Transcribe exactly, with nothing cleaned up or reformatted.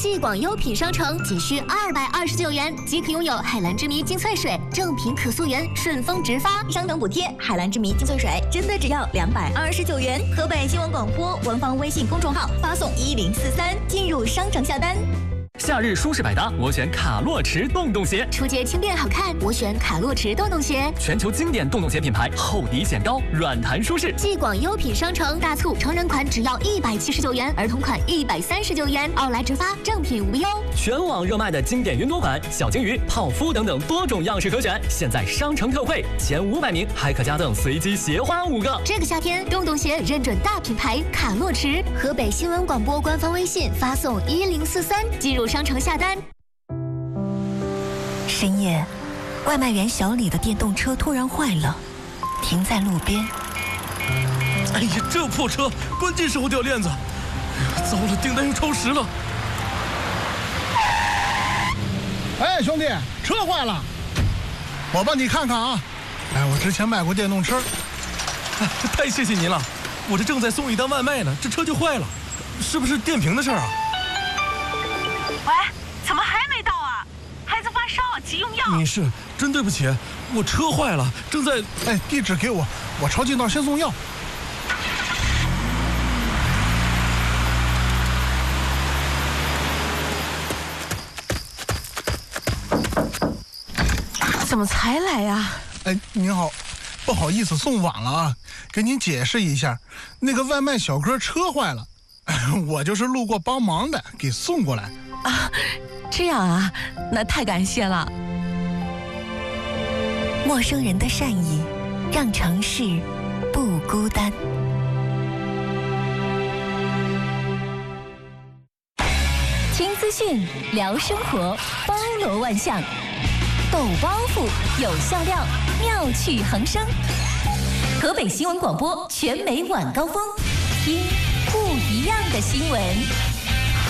继广优品商城仅需二百二十九元即可拥有海蓝之谜精粹水、正品可溯源、顺丰直发、 商城补贴。海蓝之谜精粹水真的只要两百二十九元。河北新闻广播官方微信公众号发送一零四三进入商城下单。 夏日舒适百搭，我选卡洛驰洞洞鞋； 出街轻便好看，我选卡洛驰洞洞鞋。 全球经典洞洞鞋品牌，厚底显高，软弹舒适。 继广优品商城大促，成人款只要一百七十九元，儿童款一百三十九元，奥莱直发，正品无忧。 全网热卖的经典云朵款、小金鱼、泡芙等等多种样式可选，现在商城特惠，前五百名还可加赠随机鞋花五个。 这个夏天，洞洞鞋认准大品牌卡洛驰。河北新闻广播官方微信发送一零四三进入商城下单。 深夜，外卖员小李的电动车突然坏了，停在路边。 哎呀，这破车，关键时候掉链子！哎呀，糟了，订单又超时了。 哎，兄弟，车坏了，我帮你看看啊。哎，我之前卖过电动车。 哎，太谢谢您了，我这正在送一单外卖呢，这车就坏了，是不是电瓶的事儿啊？ 喂，怎么还没到啊？孩子发烧，急用药。 女士，真对不起，我车坏了，正在…… 哎，地址给我，我抄近道先送药。 怎么才来呀？ 哎，您好，不好意思送晚了啊，给您解释一下，那个外卖小哥车坏了，我就是路过帮忙的，给送过来。 啊，这样啊，那太感谢了。 陌生人的善意，让城市不孤单。听资讯，聊生活，包罗万象，抖包袱，有笑料，妙趣横生。河北新闻广播全媒晚高峰，听不一样的新闻。